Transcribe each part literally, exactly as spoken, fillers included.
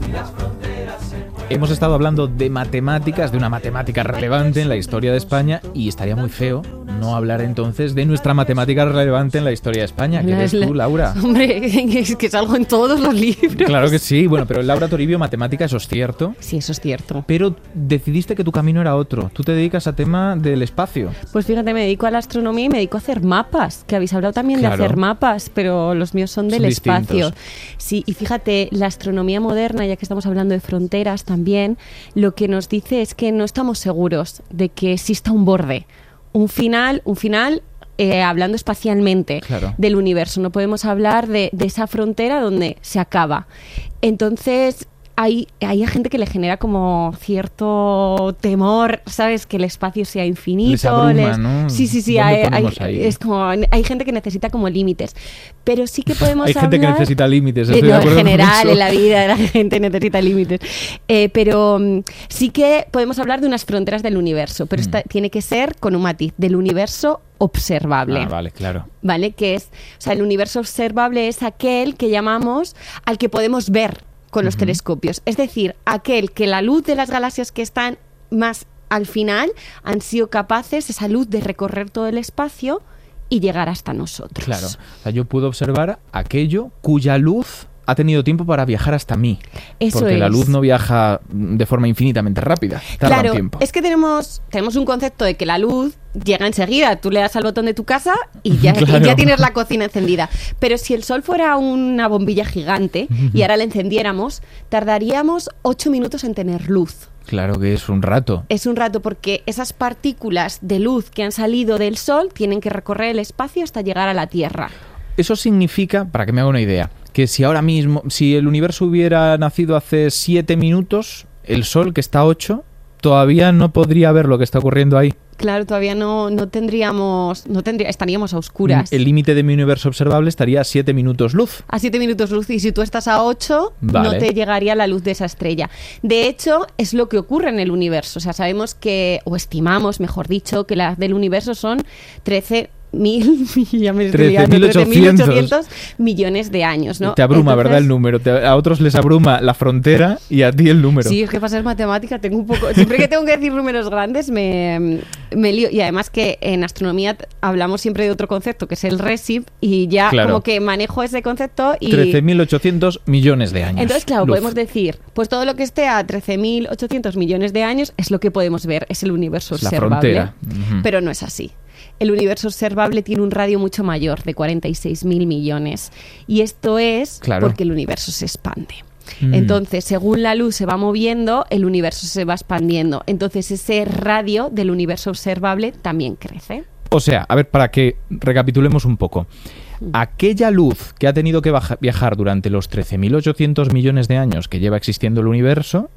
Hemos estado hablando de matemáticas, de una matemática relevante en la historia de España, y estaría muy feo no hablar entonces de nuestra matemática relevante en la historia de España. ¿Qué eres tú, Laura? Hombre, es que salgo en todos los libros. Claro que sí. Bueno, pero Laura Toribio, matemática, eso es cierto. Sí, eso es cierto. Pero decidiste que tu camino era otro. Tú te dedicas a tema del espacio. Pues fíjate, me dedico a la astronomía y me dedico a hacer mapas, que habéis hablado también Claro. de hacer mapas, pero los míos son del Son espacio. distintos. Sí, y fíjate, la astronomía moderna, ya que estamos hablando de fronteras también, lo que nos dice es que no estamos seguros de que exista un borde, un final, un final eh, hablando espacialmente Claro. del universo. No podemos hablar de, de esa frontera donde se acaba. Entonces, hay, hay a gente que le genera como cierto temor, ¿sabes? Que el espacio sea infinito. Les abruma, les- ¿no? Sí, sí, sí. ¿Dónde Hay, hay- ponemos ahí? es como, hay gente que necesita como límites. Pero sí que podemos Hay gente que hablar- necesita límites, Eh, estoy de no, en acuerdo con general, eso. en la vida la gente necesita límites. Eh, pero mm, sí que podemos hablar de unas fronteras del universo, pero esta tiene que ser con un matiz, del universo observable. Ah, vale, claro. ¿Vale? Que es, o sea, el universo observable es aquel que llamamos al que podemos ver con los Ujú. telescopios. Es decir, aquel que la luz de las galaxias que están más al final han sido capaces, esa luz, de recorrer todo el espacio y llegar hasta nosotros. Claro. O sea, yo puedo observar aquello cuya luz ha tenido tiempo para viajar hasta mí. Eso porque la es. luz no viaja de forma infinitamente rápida. Tarda Claro, un tiempo. es que tenemos, tenemos un concepto de que la luz llega enseguida. Tú le das al botón de tu casa y ya, Claro. y ya tienes la cocina encendida. Pero si el sol fuera una bombilla gigante y ahora la encendiéramos, tardaríamos ocho minutos en tener luz. Claro que es un rato. Es un rato porque esas partículas de luz que han salido del sol tienen que recorrer el espacio hasta llegar a la Tierra. Eso significa, para que me haga una idea, que si ahora mismo, si el universo hubiera nacido hace siete minutos, el Sol, que está a ocho, todavía no podría ver lo que está ocurriendo ahí. Claro, todavía no, no tendríamos, no tendría, estaríamos a oscuras. El límite de mi universo observable estaría a siete minutos luz. A siete minutos luz, y si tú estás a ocho, Vale. no te llegaría la luz de esa estrella. De hecho, es lo que ocurre en el universo. O sea, sabemos que, o estimamos, mejor dicho, que la del universo son trece mil, ya me estoy liando, trece mil ochocientos. trece mil ochocientos millones de años, ¿no? Te abruma, Entonces, ¿verdad? El número. Te- a otros les abruma la frontera y a ti el número. Sí, es que para ser matemática tengo un poco... Siempre que tengo que decir números grandes me, me lío. Y además que en astronomía t- hablamos siempre de otro concepto, que es el ReSIM, y ya Claro. como que manejo ese concepto y... trece mil ochocientos millones de años. Entonces, claro, luz. podemos decir, pues todo lo que esté a trece mil ochocientos millones de años es lo que podemos ver, es el universo Es la observable. frontera. Ujú. Pero no es así. El universo observable tiene un radio mucho mayor, de cuarenta y seis mil millones. Y esto es Claro. porque el universo se expande. Mm. Entonces, según la luz se va moviendo, el universo se va expandiendo. Entonces, ese radio del universo observable también crece. O sea, a ver, para que recapitulemos un poco. Aquella luz que ha tenido que baja- viajar durante los trece mil ochocientos millones de años que lleva existiendo el universo,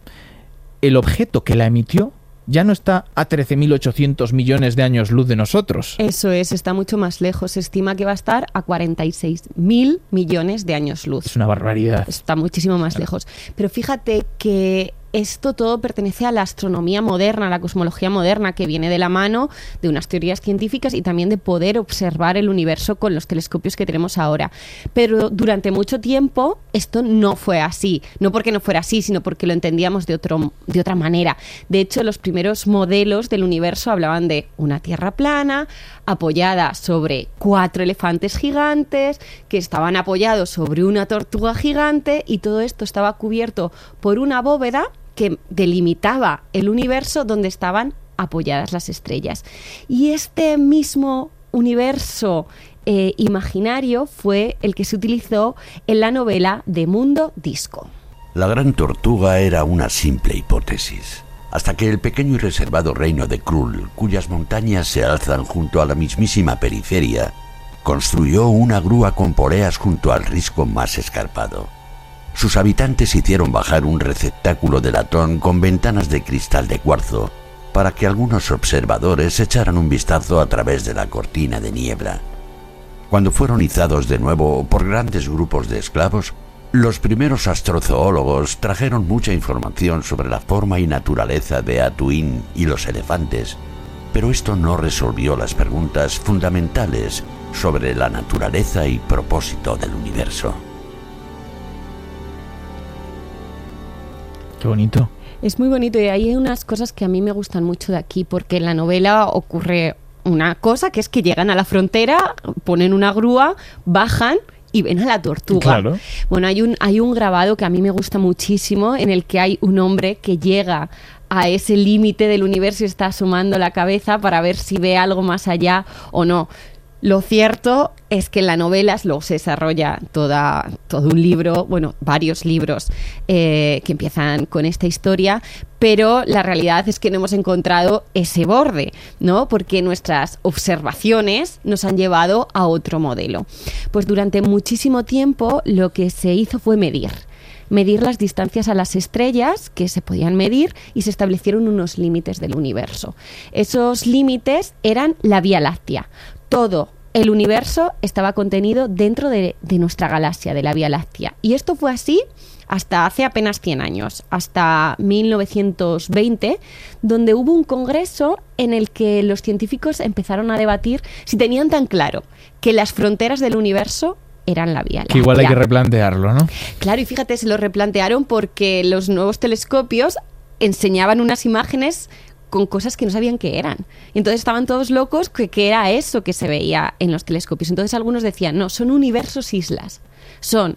el objeto que la emitió ya no está a trece mil ochocientos millones de años luz de nosotros. Eso es, está mucho más lejos. Se estima que va a estar a cuarenta y seis mil millones de años luz. Es una barbaridad. Está muchísimo más lejos. Pero fíjate que esto todo pertenece a la astronomía moderna, a la cosmología moderna, que viene de la mano de unas teorías científicas y también de poder observar el universo con los telescopios que tenemos ahora. Pero durante mucho tiempo esto no fue así. No porque no fuera así, sino porque lo entendíamos de, otro, de otra manera. De hecho, los primeros modelos del universo hablaban de una Tierra plana, apoyada sobre cuatro elefantes gigantes, que estaban apoyados sobre una tortuga gigante, y todo esto estaba cubierto por una bóveda que delimitaba el universo donde estaban apoyadas las estrellas. Y este mismo universo eh, imaginario fue el que se utilizó en la novela de Mundo Disco. La gran tortuga era una simple hipótesis, hasta que el pequeño y reservado reino de Krull, cuyas montañas se alzan junto a la mismísima periferia, construyó una grúa con poleas junto al risco más escarpado. Sus habitantes hicieron bajar un receptáculo de latón con ventanas de cristal de cuarzo para que algunos observadores echaran un vistazo a través de la cortina de niebla. Cuando fueron izados de nuevo por grandes grupos de esclavos, los primeros astrozoólogos trajeron mucha información sobre la forma y naturaleza de Atuín y los elefantes, pero esto no resolvió las preguntas fundamentales sobre la naturaleza y propósito del universo. Qué bonito. Es muy bonito y hay unas cosas que a mí me gustan mucho de aquí, porque en la novela ocurre una cosa que es que llegan a la frontera, ponen una grúa, bajan y ven a la tortuga. Claro. Bueno, hay un, hay un grabado que a mí me gusta muchísimo en el que hay un hombre que llega a ese límite del universo y está asomando la cabeza para ver si ve algo más allá o no. Lo cierto es que en la novela luego se desarrolla toda, todo un libro, bueno, varios libros eh, que empiezan con esta historia, pero la realidad es que no hemos encontrado ese borde, ¿no? Porque nuestras observaciones nos han llevado a otro modelo. Pues durante muchísimo tiempo lo que se hizo fue medir. medir las distancias a las estrellas que se podían medir y se establecieron unos límites del universo. Esos límites eran la Vía Láctea. Todo el universo estaba contenido dentro de, de nuestra galaxia, de la Vía Láctea. Y esto fue así hasta hace apenas cien años, hasta mil novecientos veinte, donde hubo un congreso en el que los científicos empezaron a debatir si tenían tan claro que las fronteras del universo eran la Vía Láctea. Que igual hay que replantearlo, ¿no? Claro, y fíjate, se lo replantearon porque los nuevos telescopios enseñaban unas imágenes con cosas que no sabían qué eran. Entonces estaban todos locos que qué era eso que se veía en los telescopios. Entonces algunos decían, no, son universos islas. Son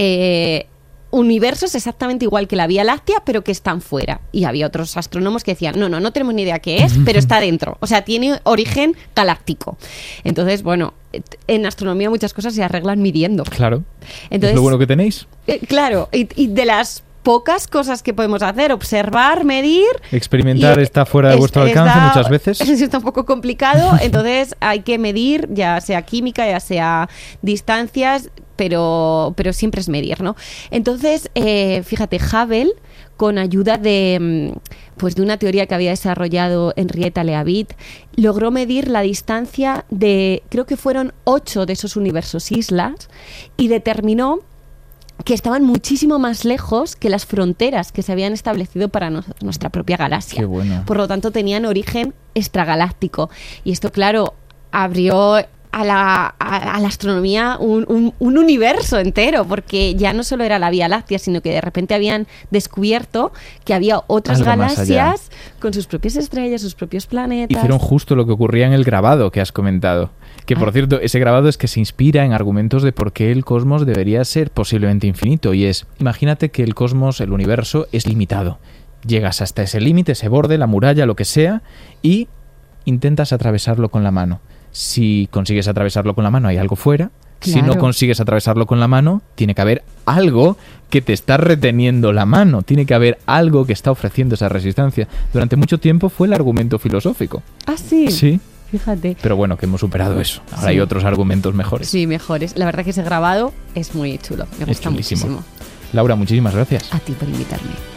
eh, universos exactamente igual que la Vía Láctea, pero que están fuera. Y había otros astrónomos que decían, no, no, no tenemos ni idea qué es, pero está dentro. O sea, tiene origen galáctico. Entonces, bueno, en astronomía muchas cosas se arreglan midiendo. Claro. Entonces, es lo bueno que tenéis. Eh, claro, y, y de las pocas cosas que podemos hacer, observar, medir. Experimentar y, está fuera de vuestro es, alcance está, muchas veces. Está un poco complicado, entonces hay que medir, ya sea química, ya sea distancias, pero, pero siempre es medir, ¿no? Entonces, eh, fíjate, Hubble, con ayuda de, pues de una teoría que había desarrollado Henrietta Leavitt, logró medir la distancia de, creo que fueron ocho de esos universos islas, y determinó que estaban muchísimo más lejos que las fronteras que se habían establecido para no, nuestra propia galaxia. Qué bueno. Por lo tanto, tenían origen extragaláctico. Y esto, claro, abrió a la, a, a la astronomía un, un, un universo entero, porque ya no solo era la Vía Láctea, sino que de repente habían descubierto que había otras Algo galaxias con sus propias estrellas, sus propios planetas. Hicieron justo lo que ocurría en el grabado que has comentado. Que, por ah. cierto, ese grabado es que se inspira en argumentos de por qué el cosmos debería ser posiblemente infinito. Y es, imagínate que el cosmos, el universo, es limitado. Llegas hasta ese límite, ese borde, la muralla, lo que sea, y intentas atravesarlo con la mano. Si consigues atravesarlo con la mano, hay algo fuera. Claro. Si no consigues atravesarlo con la mano, tiene que haber algo que te está reteniendo la mano. Tiene que haber algo que está ofreciendo esa resistencia. Durante mucho tiempo fue el argumento filosófico. ¿Ah, sí? Sí. Fíjate. Pero bueno, que hemos superado eso. Ahora sí. Hay otros argumentos mejores. Sí, mejores. La verdad que ese grabado es muy chulo. Me gusta muchísimo. Laura, muchísimas gracias. A ti por invitarme.